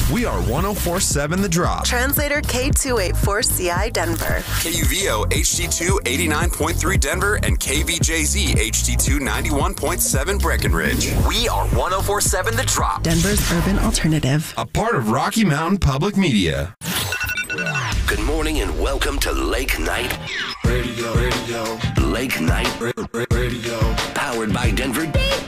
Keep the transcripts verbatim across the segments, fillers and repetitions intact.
We are one oh four point seven The Drop. Translator K two eighty-four C I Denver. K U V O H D two eighty-nine point three Denver and K V J Z H D two ninety-one point seven Breckenridge. We are one oh four point seven The Drop. Denver's urban alternative. A part of Rocky Mountain Public Media. Good morning and welcome to Lake Night Radio. Radio. Lake Night Radio. Powered by Denver.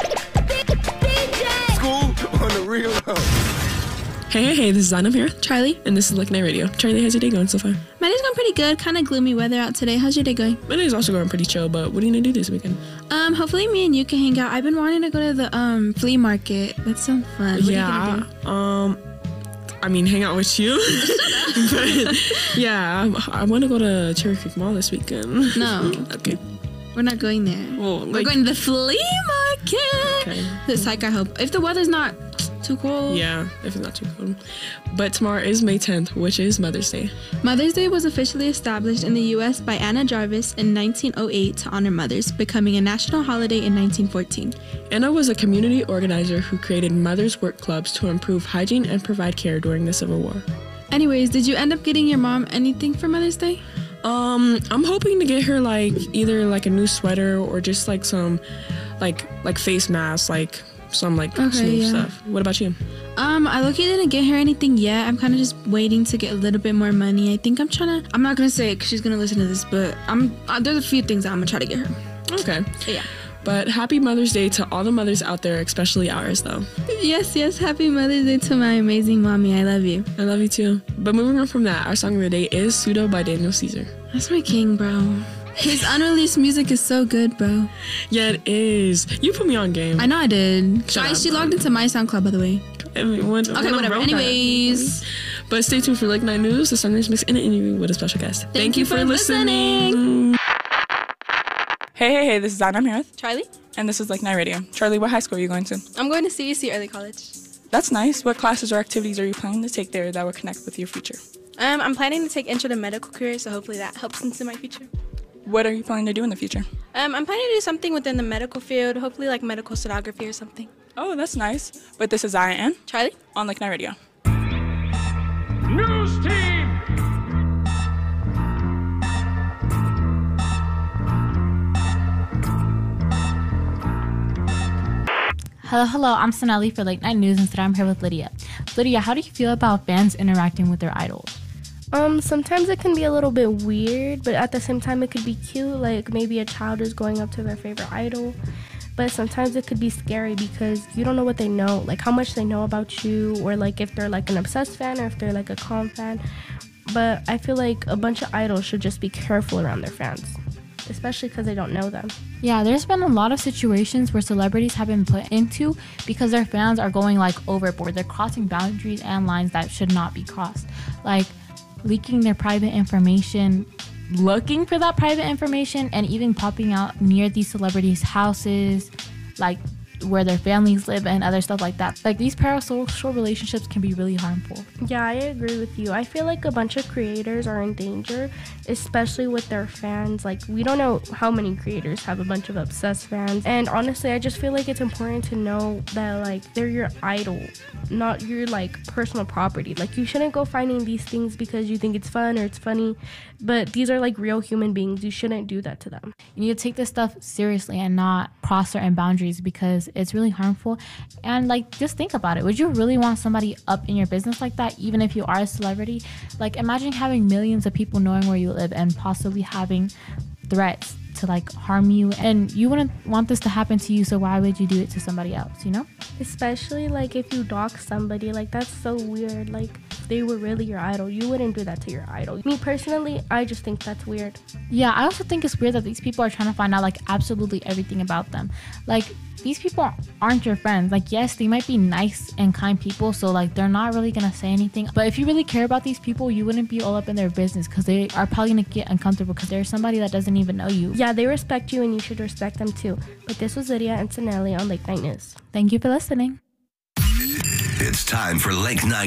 School on the real though. Hey, hey, hey, this is Anna. I'm here. Charlie. And this is Lake Night Radio. Charlie, how's your day going so far? My day's going pretty good. Kind of gloomy weather out today. How's your day going? My day's also going pretty chill, but what are you going to do this weekend? Um, hopefully me and you can hang out. I've been wanting to go to the um flea market. That sounds fun. What yeah, are you gonna do? um, I mean, hang out with you. But, yeah, I, I want to go to Cherry Creek Mall this weekend. No. Okay. We're not going there. Well, We're like, going to the flea market. Okay. It's like, I hope. If the weather's not too cold. Yeah, if it's not too cold. But tomorrow is May tenth, which is Mother's Day. Mother's Day was officially established in the U S by Anna Jarvis in nineteen oh eight to honor mothers, becoming a national holiday in nineteen fourteen. Anna was a community organizer who created mothers' work clubs to improve hygiene and provide care during the Civil War. Anyways, did you end up getting your mom anything for Mother's Day? Um, I'm hoping to get her like either like a new sweater or just like some like like face masks, like some like Okay, smooth yeah. stuff. What about you? Um, I low-key didn't get her anything yet. I'm kind of just waiting to get a little bit more money. I think I'm trying to, I'm not going to say it because she's going to listen to this, but I'm uh, there's a few things that I'm going to try to get her. Okay. So, yeah. But happy Mother's Day to all the mothers out there, especially ours though. Yes, yes. Happy Mother's Day to my amazing mommy. I love you. I love you too. But moving on from that, our song of the day is Pseudo by Daniel Caesar. That's my king, bro. His unreleased music is so good, bro. Yeah, it is. You put me on game. I know I did. Shut I, up, she bro. logged into my SoundCloud, by the way. Everyone, Okay, whatever. Anyways. But stay tuned for Lake Night News, the Sunrise Mix, and an interview with a special guest. Thank, Thank you you for for listening. listening. Hey, hey, hey, this is Anna. I'm here with. Charlie? And this is Lake Night Radio. Charlie, what high school are you going to? I'm going to C U C Early College. That's nice. What classes or activities are you planning to take there that will connect with your future? Um, I'm planning to take Intro to Medical Career, so hopefully that helps into my future. What are you planning to do in the future? Um, I'm planning to do something within the medical field, hopefully like medical sonography or something. Oh, that's nice. But this is I Ann Charlie? on Lake Night Radio. News Team! Hello, hello, I'm Sonali for Late Night News, and today I'm here with Lydia. Lydia, how do you feel about fans interacting with their idols? Um, sometimes it can be a little bit weird, but at the same time it could be cute, like maybe a child is going up to their favorite idol. But sometimes it could be scary because you don't know what they know, like how much they know about you, or like if they're like an obsessed fan or if they're like a calm fan. But I feel like a bunch of idols should just be careful around their fans, especially because they don't know them. Yeah, there's been a lot of situations where celebrities have been put into because their fans are going like overboard. They're crossing boundaries and lines that should not be crossed. Like leaking their private information, looking for that private information, and even popping out near these celebrities' houses, like where their families live and other stuff like that. Like these parasocial relationships can be really harmful. Yeah, I agree with you. I feel like a bunch of creators are in danger, especially with their fans. Like we don't know how many creators have a bunch of obsessed fans. And honestly, I just feel like it's important to know that like they're your idol, not your like personal property. Like you shouldn't go finding these things because you think it's fun or it's funny, but these are like real human beings. You shouldn't do that to them. You need to take this stuff seriously and not cross certain boundaries because it's really harmful. And like just think about it. Would you really want somebody up in your business like that, even if you are a celebrity? Like imagine having millions of people knowing where you live and possibly having threats to like harm you, and you wouldn't want this to happen to you, so why would you do it to somebody else, you know? Especially like if you dox somebody, like that's so weird. Like they were really your idol, you wouldn't do that to your idol. Me personally, I just think that's weird. Yeah, I also think it's weird that these people are trying to find out like absolutely everything about them. Like these people aren't your friends. Like yes, they might be nice and kind people, so like they're not really gonna say anything, but if you really care about these people, you wouldn't be all up in their business because they are probably gonna get uncomfortable because there's somebody that doesn't even know you. Yeah, they respect you and you should respect them too. But this was Lydia and Sonali on Lake Night News. Thank you for listening. It's time for Lake Night